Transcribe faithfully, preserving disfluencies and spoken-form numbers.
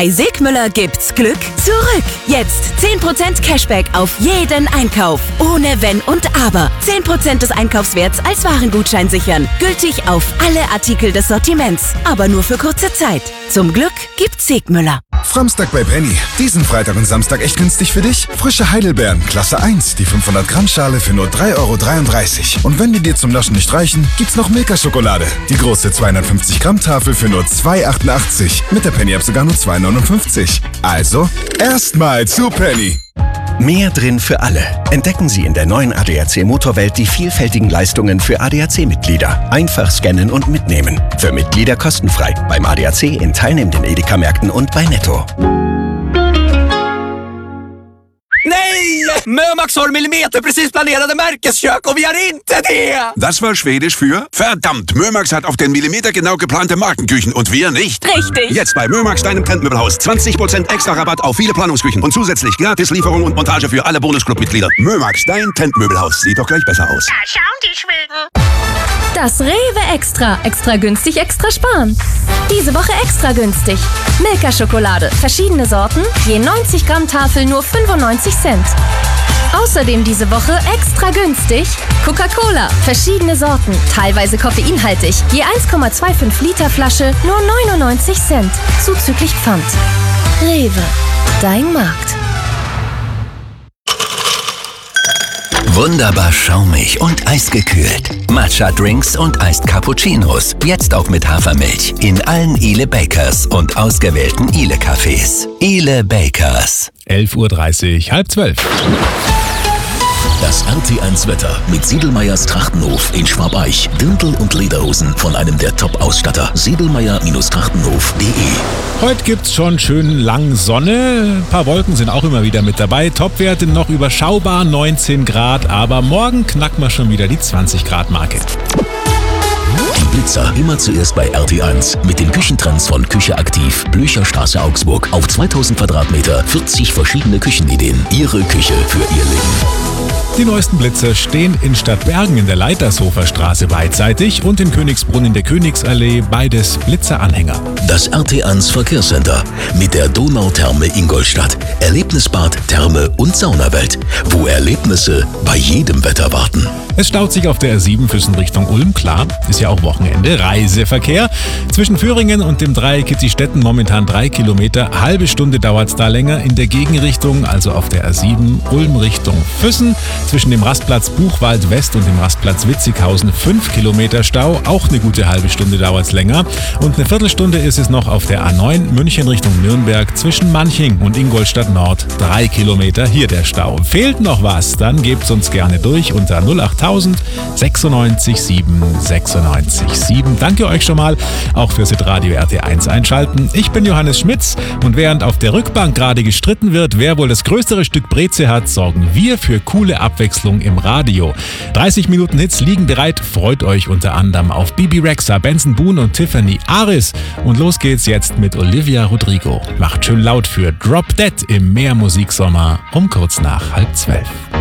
Bei Segmüller gibt's Glück zurück. Jetzt zehn Prozent Cashback auf jeden Einkauf. Ohne Wenn und Aber. zehn Prozent des Einkaufswerts als Warengutschein sichern. Gültig auf alle Artikel des Sortiments. Aber nur für kurze Zeit. Zum Glück gibt's Segmüller. Framstag bei Penny. Diesen Freitag und Samstag echt günstig für dich? Frische Heidelbeeren, Klasse eins, die fünfhundert Gramm Schale für nur drei Euro dreiunddreißig. Und wenn die dir zum Naschen nicht reichen, gibt's noch Milka-Schokolade. Die große zweihundertfünfzig Gramm Tafel für nur zwei Euro achtundachtzig. Mit der Penny-App sogar nur zwei Euro neunundfünfzig. Also, erstmal zu Penny. Mehr drin für alle. Entdecken Sie in der neuen A D A C Motorwelt die vielfältigen Leistungen für A D A C-Mitglieder. Einfach scannen und mitnehmen. För Mitglieder kostenfrei. Beim A D A C in teilnehmenden Edeka-Märkten und bei Netto. Nej! Mömax har millimeterprecis planerade märkeskök och vi har inte det! Das war Schwedisch für verdammt, Mömax hat auf den Millimeter genau geplante Markenküchen und wir nicht. Richtig. Jetzt bei Mömax, deinem Trendmöbelhaus. zwanzig Prozent extra Rabatt auf viele Planungsküchen und zusätzlich Gratislieferung und Montage für alle Bonusclub-Mitglieder. Mömax, dein Trendmöbelhaus. Sieht doch gleich besser aus. Da schauen die Schweden. Das Rewe Extra. Extra günstig, extra sparen. Diese Woche extra günstig. Milka-Schokolade. Verschiedene Sorten. Je neunzig Gramm Tafel nur fünfundneunzig Cent. Außerdem diese Woche extra günstig Coca-Cola. Verschiedene Sorten. Teilweise koffeinhaltig. Je eins Komma fünfundzwanzig Liter Flasche nur neunundneunzig Cent. Zuzüglich Pfand. Rewe. Dein Markt. Wunderbar schaumig und eisgekühlt. Matcha-Drinks und Iced Cappuccinos. Jetzt auch mit Hafermilch. In allen Ile Bakers und ausgewählten Ile Cafés. Ile Bakers. elf Uhr dreißig, halb zwölf. Das R T eins Wetter mit Siedelmeyers Trachtenhof in Schwabeich. Dirndl und Lederhosen von einem der Top-Ausstatter. Siedelmeyer Trachtenhof punkt de. Heute gibt's schon schön lang Sonne. Ein paar Wolken sind auch immer wieder mit dabei. Topwerte noch überschaubar, neunzehn Grad. Aber morgen knacken wir schon wieder die zwanzig Grad Marke. Die Blitzer immer zuerst bei R T eins mit den Küchentrends von Küche aktiv, Blücherstraße Augsburg. Auf zweitausend Quadratmeter, vierzig verschiedene Küchenideen. Ihre Küche für Ihr Leben. Die neuesten Blitzer stehen in Stadtbergen in der Leitershofer Straße beidseitig und in Königsbrunn in der Königsallee, beides Blitzeranhänger. Das R T eins Verkehrscenter mit der Donautherme Ingolstadt. Erlebnisbad, Therme und Saunawelt, wo Erlebnisse bei jedem Wetter warten. Es staut sich auf der R sieben Füssen Richtung Ulm, klar, ist ja auch Wochenende, Reiseverkehr. Zwischen Föhringen und dem Dreieck Kittistetten momentan drei Kilometer, halbe Stunde dauert's da länger. In der Gegenrichtung, also auf der R sieben, Ulm Richtung Füssen, zwischen dem Rastplatz Buchwald West und dem Rastplatz Witzighausen fünf Kilometer Stau, auch eine gute halbe Stunde dauert's länger. Und eine Viertelstunde ist es noch auf der A neun München Richtung Nürnberg zwischen Manching und Ingolstadt Nord, drei Kilometer hier der Stau. Fehlt noch was, dann gebt's uns gerne durch unter null acht null null sechsundneunzig sieben sechsundneunzig sieben. Danke euch schon mal, auch fürs Radio R T eins einschalten. Ich bin Johannes Schmitz und während auf der Rückbank gerade gestritten wird, wer wohl das größere Stück Breze hat, sorgen wir für coole Abwechslung im Radio. dreißig Minuten Hits liegen bereit, freut euch unter anderem auf Bibi Rexha, Benson Boone und Tiffany Aris. Und los geht's jetzt mit Olivia Rodrigo. Macht schön laut für Drop Dead im Meermusiksommer um kurz nach halb zwölf.